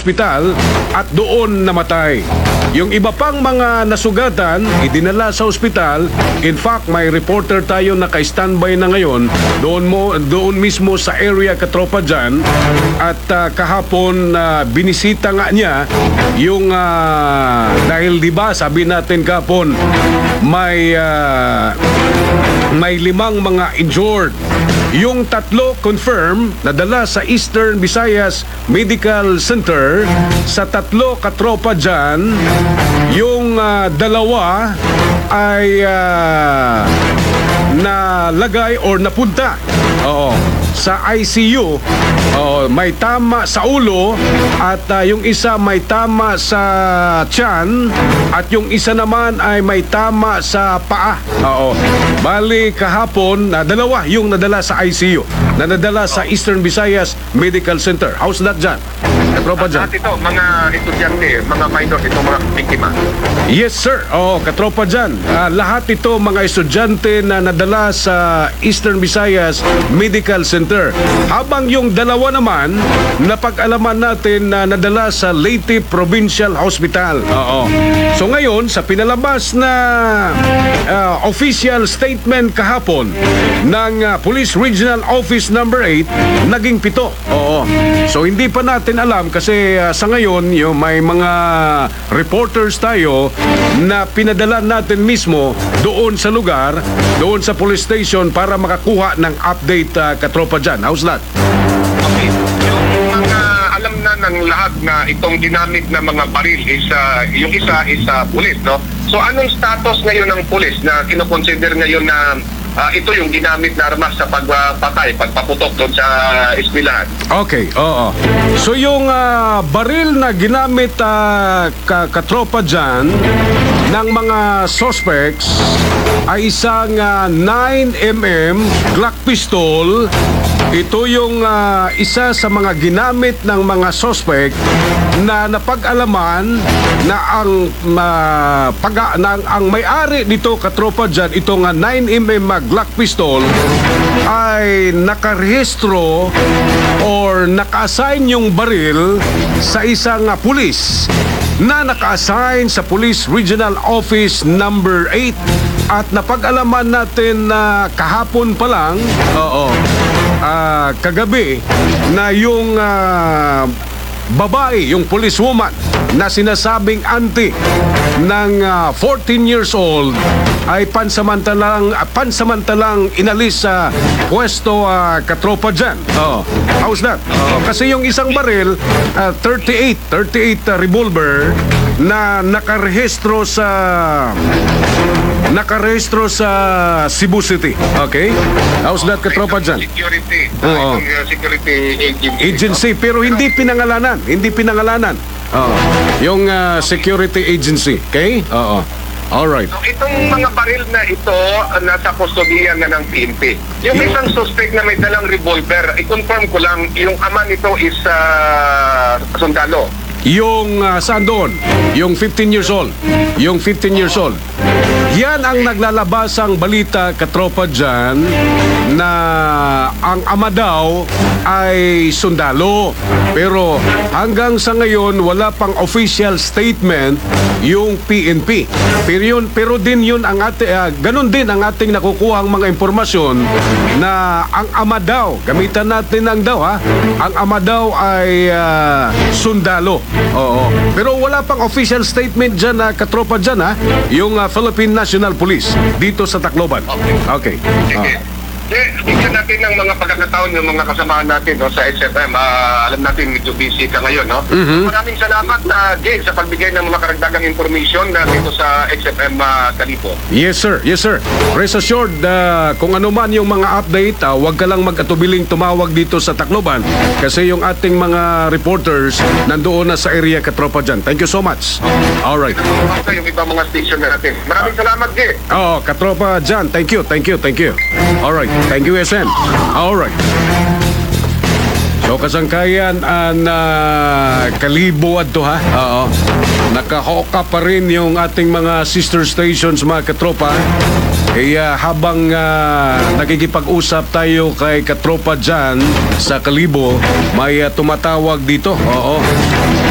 ospital at doon namatay. Yung iba pang mga nasugatan, idinala sa ospital. In fact, may reporter tayo na ka-standby na ngayon doon mismo sa area katropa dyan. At kahapon binisita nga niya yung dahil diba sabi natin kahapon may 5 mga injured. Yung 3 confirm nadala sa Eastern Visayas Medical Center. Sa 3 katropa dyan, yung 2 ay nalagay or napunta sa ICU. May tama sa ulo at yung isa may tama sa tiyan at yung isa naman ay may tama sa paa. Bali kahapon, 2 yung nadala sa ICU, na nadala sa Eastern Visayas Medical Center. How's that dyan? Katropa dyan? At ito, mga estudyante, mga minor, itong mga biktima. Yes, sir. Katropa dyan. Lahat ito mga estudyante na nadala sa Eastern Visayas Medical Center. Habang yung 2 naman, napag-alaman natin na nadala sa Leyte Provincial Hospital. So ngayon, sa pinalabas na official statement kahapon ng Police Regional Office number 8, naging 7. So hindi pa natin alam kasi sa ngayon yung may mga reporters tayo na pinadala natin mismo doon sa lugar, doon sa police station para makakuha ng update katropa dyan. How's that? Okay. Yung mga alam na ng lahat na itong ginamit na mga baril is yung isa is pulis, no? So anong status ngayon ng pulis na kinoconsider ngayon na ito yung ginamit na armas sa pagpatay, pagpaputok doon sa eskwelahan? Okay, So yung baril na ginamit katropa dyan ng mga suspects ay isang 9mm Glock pistol. Ito yung isa sa mga ginamit ng mga suspect na napag-alaman na ang may-ari dito katropa dyan, itong 9mm Glock pistol ay nakarehistro or naka-assign yung baril sa isang pulis na naka-assign sa Police Regional Office number 8. At napag-alaman natin na kahapon pa lang, kagabi, na yung babae, yung policewoman na sinasabing auntie ng 14 years old ay pansamantalang inalis sa pwesto katropa dyan. How's that? Kasi yung isang baril, 38 revolver na nakarehistro sa Cebu City. Okay? How's that katropa dyan? Security. Security agency. Pero hindi pinangalanan. Yung security agency. Okay? Alright. So, itong mga baril na ito, nasa kustodiyan na ng PNP. Yung isang suspect na may dalang revolver, i-confirm ko lang, yung ama nito is sundalo. Yung saan doon? Yung 15 years old. Yan ang naglalabasang balita katropa dyan na ang ama daw ay sundalo. Pero hanggang sa ngayon wala pang official statement yung PNP. Pero din yun ang ganun din ang ating nakukuhang mga impormasyon na ang ama daw, gamitan natin ang daw ang ama daw ay sundalo. Pero wala pang official statement dyan katropa dyan yung Philippine National Police dito sa Tacloban. Okay. Sige. Bigyan natin ng mga pagkakataon ng mga kasamahan natin sa XFM. Alam natin medyo busy ka ngayon. Maraming salamat Jay sa pagbigay ng mga karagdagang information dito sa XFM Kalibo. Yes sir. Rest assured, kung ano man yung mga update, huwag ka lang mag-atubiling tumawag dito sa Tacloban kasi yung ating mga reporters nandoon na sa area katropa dyan. Thank you so much. Alright. Yung ibang mga station natin. Maraming salamat Jay. Katropa dyan. Thank you. Alright. Thank you, SM. Alright. So, kasangkayan na Kalibo adto nakahoka pa rin yung ating mga sister stations mga katropa. Kaya habang nakikipag-usap tayo kay katropa dyan sa Kalibo, may tumatawag dito.